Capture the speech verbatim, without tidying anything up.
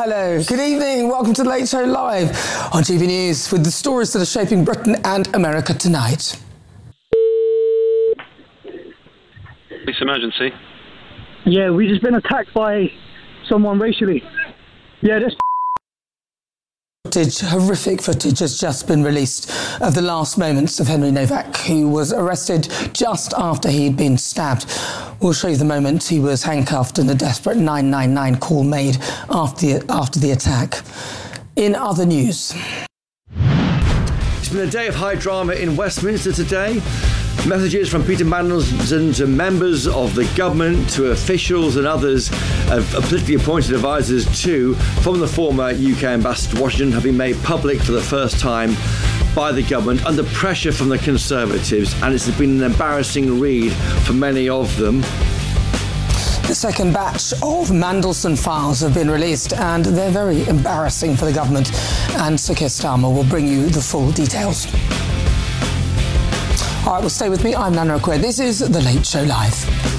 Hello, good evening. Welcome to The Late Show Live on G B News with the stories that are shaping Britain and America tonight. Police emergency. Yeah, we've just been attacked by someone racially. Yeah, this Footage, horrific footage has just been released of the last moments of Henry Novak, who was arrested just after he'd been stabbed. We'll show you the moment he was handcuffed and a desperate nine nine nine call made after the, after the attack. In other news. It's been a day of high drama in Westminster today. Messages from Peter Mandelson to members of the government, to officials and others, of politically appointed advisors too, from the former U K ambassador to Washington, have been made public for the first time by the government under pressure from the Conservatives, and it's been an embarrassing read for many of them. The second batch of Mandelson files have been released, and they're very embarrassing for the government, and Sir Keir Starmer will bring you the full details. All right, well, stay with me. I'm Nana Okoye. This is The Late Show Live.